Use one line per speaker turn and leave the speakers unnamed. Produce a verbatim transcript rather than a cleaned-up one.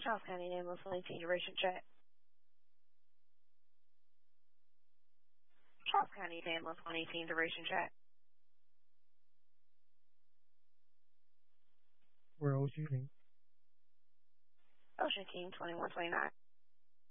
Charles County ambulance one eighteen duration check. Charles County ambulance one eighteen duration check.
We're Ocean King.
Ocean King twenty-one twenty-nine.